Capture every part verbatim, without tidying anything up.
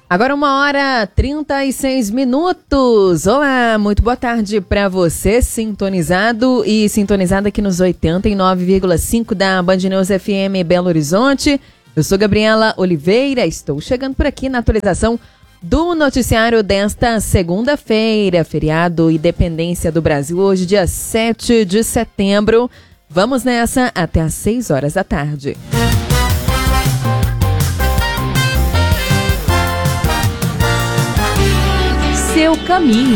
Agora uma hora trinta e seis minutos. Olá, muito boa tarde para você, sintonizado e sintonizada aqui nos oitenta e nove vírgula cinco da Band News F M Belo Horizonte. Eu sou Gabriela Oliveira, estou chegando por aqui na atualização do noticiário desta segunda-feira, feriado Independência do Brasil, hoje dia sete de setembro. Vamos nessa até às seis horas da tarde. Seu caminho.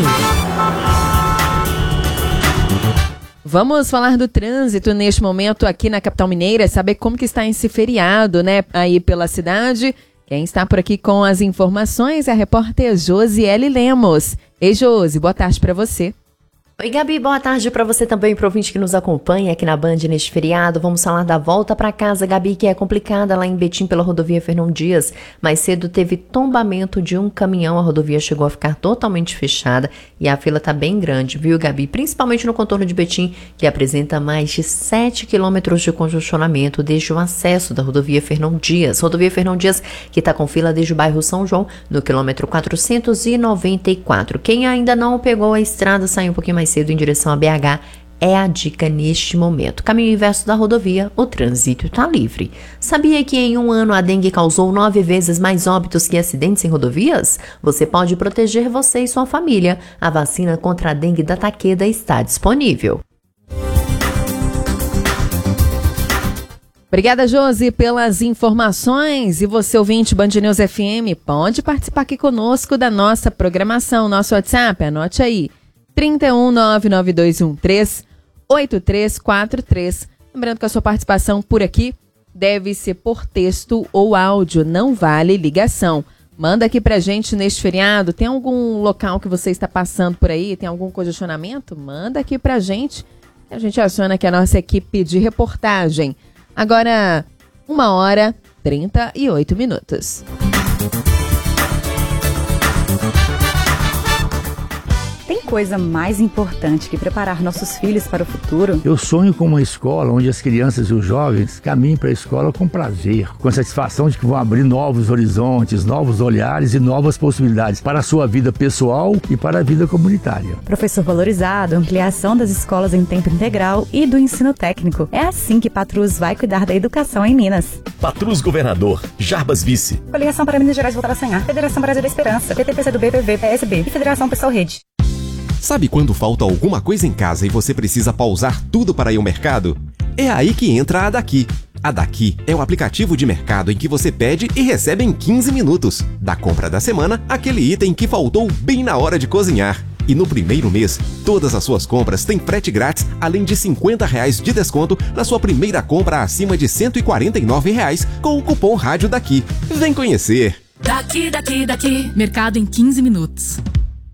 Vamos falar do trânsito neste momento aqui na capital mineira, saber como que está esse feriado, né, aí pela cidade. Quem está por aqui com as informações é a repórter Josiele Lemos. Ei, Josi, boa tarde para você. Oi, Gabi, boa tarde para você também, para o ouvinte que nos acompanha aqui na Band neste feriado. Vamos falar da volta para casa, Gabi, que é complicada lá em Betim pela rodovia Fernão Dias. Mais cedo teve tombamento de um caminhão, a rodovia chegou a ficar totalmente fechada e a fila tá bem grande, viu, Gabi? Principalmente no contorno de Betim, que apresenta mais de sete quilômetros de congestionamento desde o acesso da rodovia Fernão Dias. Rodovia Fernão Dias que tá com fila desde o bairro São João, no quilômetro quatrocentos e noventa e quatro. Quem ainda não pegou a estrada, saiu um pouquinho mais cedo em direção a B H, é a dica neste momento. Caminho inverso da rodovia, o trânsito está livre. Sabia que em um ano a dengue causou nove vezes mais óbitos que acidentes em rodovias? Você pode proteger você e sua família. A vacina contra a dengue da Takeda está disponível. Obrigada, Josi, pelas informações. E você, ouvinte Band News F M, pode participar aqui conosco da nossa programação. Nosso WhatsApp, anote aí. trinta e um, nove nove dois um três, oito três quatro três. Lembrando que a sua participação por aqui deve ser por texto ou áudio, não vale ligação. Manda aqui pra gente neste feriado. Tem algum local que você está passando por aí? Tem algum congestionamento? Manda aqui pra gente. A gente aciona aqui a nossa equipe de reportagem. Agora, uma hora trinta e oito minutos. Tem coisa mais importante que preparar nossos filhos para o futuro? Eu sonho com uma escola onde as crianças e os jovens caminhem para a escola com prazer, com a satisfação de que vão abrir novos horizontes, novos olhares e novas possibilidades para a sua vida pessoal e para a vida comunitária. Professor valorizado, ampliação das escolas em tempo integral e do ensino técnico. É assim que Patrus vai cuidar da educação em Minas. Patrus Governador, Jarbas Vice. Coligação para Minas Gerais voltar a sonhar. Federação Brasil da Esperança, P T P C do B, P V, P S B e Federação Pessoal Rede. Sabe quando falta alguma coisa em casa e você precisa pausar tudo para ir ao mercado? É aí que entra a Daqui. A Daqui é o aplicativo de mercado em que você pede e recebe em quinze minutos. Da compra da semana, aquele item que faltou bem na hora de cozinhar. E no primeiro mês, todas as suas compras têm frete grátis, além de cinquenta reais de desconto na sua primeira compra acima de cento e quarenta e nove reais com o cupom Rádio Daqui. Vem conhecer! Daqui, daqui, daqui. Mercado em quinze minutos.